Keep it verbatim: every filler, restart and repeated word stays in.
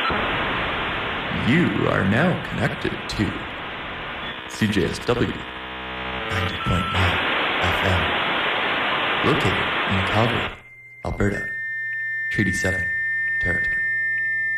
You are now connected to C J S W ninety point nine F M, located in Calgary, Alberta, Treaty seven territory.